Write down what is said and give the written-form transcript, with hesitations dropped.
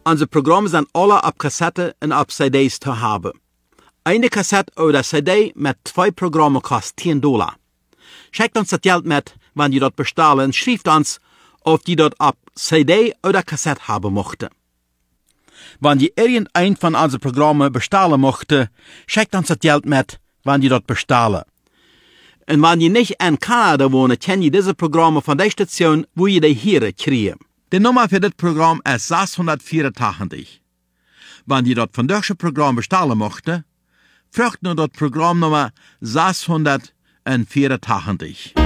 Unsere Programme sind alle auf Kassette und auf CDs zu haben. Eine Kassette oder CD mit 2 Programmen kostet $10. Schickt uns das Geld mit, wenn ihr dort bestellen, und schreibt uns, ob die dort auf CD oder Kassette haben möchte. Wenn ihr irgendein von unseren Programmen bestellen möchte, schickt uns das Geld mit, wenn ihr dort bestellen. Und wenn ihr nicht in Kanada wohnt, könnt ihr diese Programme von der Station, wo ihr die hier kriegt. Die Nummer für das Programm ist 684. Wenn ihr dort von deutschen Programm bestellen möchte, fragt nur dort Programmnummer 684.